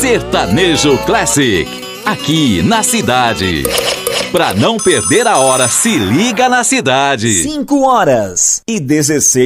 Sertanejo Classic, aqui na cidade. Pra não perder a hora, se liga na cidade. 5 horas e 16